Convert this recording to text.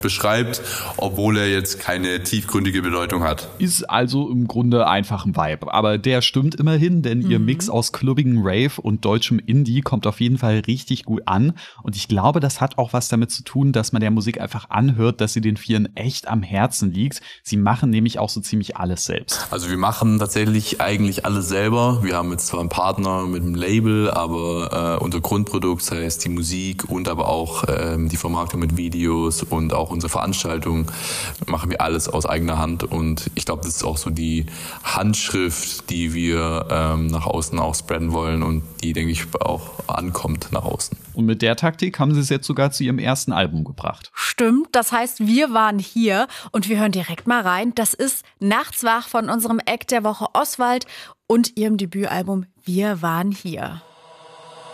beschreibt, obwohl er jetzt keine tiefgründige Bedeutung hat. Ist also im Grunde einfach ein Vibe. Aber der stimmt immerhin, denn ihr Mix aus klubbigen Rave und deutschem Indie kommt auf jeden Fall richtig gut an. Und ich glaube, das hat auch was damit zu tun, dass man der Musik einfach anhört, dass sie den Vieren echt am Herzen liegt. Sie machen nämlich auch so ziemlich alles selbst. Also wir machen tatsächlich eigentlich alles selber. Wir haben jetzt zwar einen Partner mit einem Label, aber unser Grundprodukt, das heißt die Musik und aber auch die Vermarktung mit Videos und auch unsere Veranstaltungen, machen wir alles aus eigener Hand. Und ich glaube, das ist auch so die Handschrift, die wir nach außen auch spreaden wollen und die, denke ich, auch ankommt nach außen. Und mit der Taktik haben sie es jetzt sogar zu ihrem ersten Album gebracht. Stimmt, das heißt, wir waren hier und wir hören direkt mal rein. Das ist Nachts wach von unserem Act der Woche Oswald und ihrem Debütalbum Wir waren hier.